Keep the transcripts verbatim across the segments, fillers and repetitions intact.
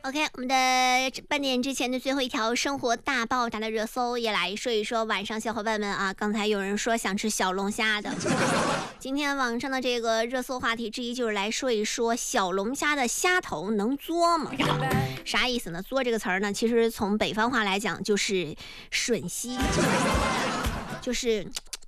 OK， 我们的半点之前的最后一条生活大爆炸的热搜，也来说一说晚上小伙伴们啊，刚才有人说想吃小龙虾的，今天网上的这个热搜话题之一就是来说一说小龙虾的虾头能嘬吗？啥意思呢？嘬这个词儿呢，其实从北方话来讲就是吮吸，就是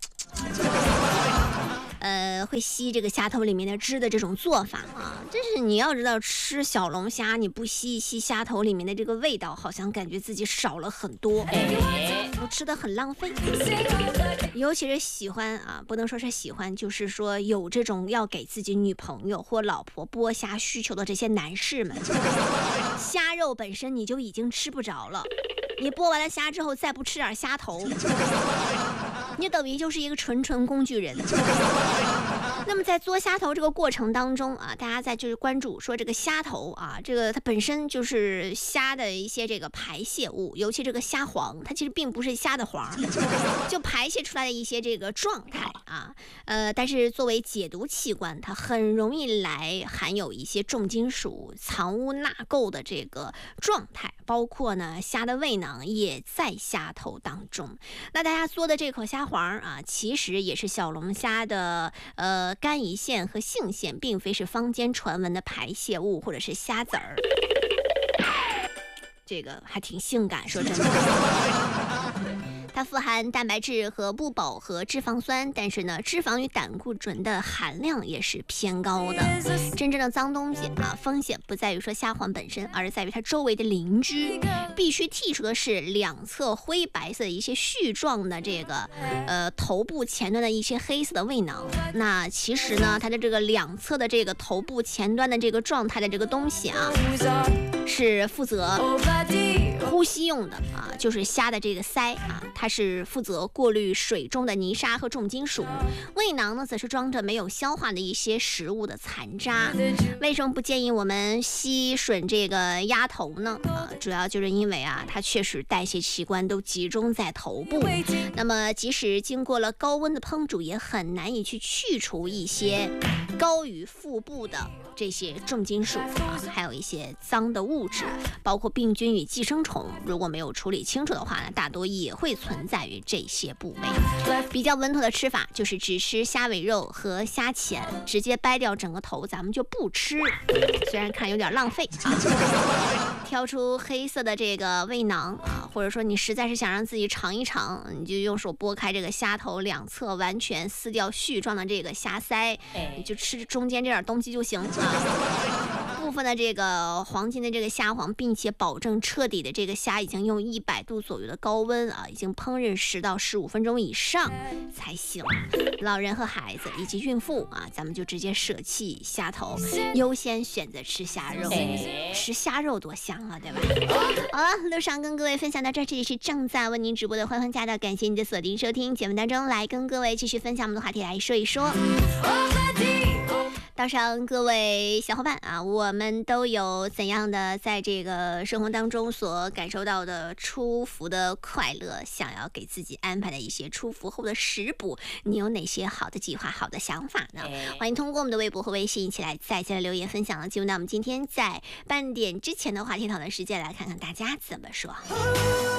呃，会吸这个虾头里面的汁的这种做法啊，但是你要知道，吃小龙虾你不吸一吸虾头里面的这个味道，好像感觉自己少了很多，我吃的很浪费。尤其是喜欢啊，不能说是喜欢，就是说有这种要给自己女朋友或老婆剥虾需求的这些男士们，虾肉本身你就已经吃不着了，你剥完了虾之后再不吃点虾头，你等于就是一个纯纯工具人。那么在嘬虾头这个过程当中啊，大家在就是关注说这个虾头啊，这个它本身就是虾的一些这个排泄物，尤其这个虾黄，它其实并不是虾的黄，就排泄出来的一些这个状态啊，呃，但是作为解毒器官，它很容易来含有一些重金属、藏污纳垢的这个状态，包括呢虾的胃囊也在虾头当中。那大家嘬的这口虾黄啊，其实也是小龙虾的呃肝胰腺和性腺，并非是坊间传闻的排泄物或者是虾籽儿。这个还挺性感，说真的。它富含蛋白质和不饱和脂肪酸，但是呢，脂肪与胆固醇的含量也是偏高的。真正的脏东西啊，风险不在于说虾黄本身，而是在于它周围的邻居。必须剔除的是两侧灰白色的一些絮状的这个呃头部前端的一些黑色的胃囊。那其实呢，它的这个两侧的这个头部前端的这个状态的这个东西啊，是负责呼吸用的啊，就是虾的这个鳃啊，它是负责过滤水中的泥沙和重金属。胃囊呢，则是装着没有消化的一些食物的残渣。为什么不建议我们吸吮这个鸭头呢？啊，主要就是因为啊，它确实代谢器官都集中在头部，那么即使经过了高温的烹煮，也很难以去去除一些高于腹部的这些重金属啊，还有一些脏的物质，包括病菌与寄生虫。如果没有处理清楚的话呢，大多也会存在于这些部位。比较稳妥的吃法就是只吃虾尾肉和虾钳，直接掰掉整个头，咱们就不吃。虽然看有点浪费啊。挑出黑色的这个胃囊啊，或者说你实在是想让自己尝一尝，你就用手拨开这个虾头两侧，完全撕掉絮状的这个虾鳃，你就吃中间这点东西就行啊。部分的这个黄金的这个虾黄，并且保证彻底的这个虾已经用一百度左右的高温啊，已经烹饪十到十五分钟以上才行。老人和孩子以及孕妇啊，咱们就直接舍弃虾头，优先选择吃虾肉。吃虾肉多香啊，对吧？好了，路上跟各位分享到这，这里是正在为您直播的欢欢驾到，感谢您的锁定收听。节目当中来跟各位继续分享我们的话题，来说一说。道上各位小伙伴啊，我们都有怎样的在这个生活当中所感受到的出伏的快乐，想要给自己安排的一些出伏后的食补，你有哪些好的计划、好的想法呢？欢迎通过我们的微博和微信一起来在线的留言分享了。进入到我们今天在半点之前的话题讨论时间，来看看大家怎么说。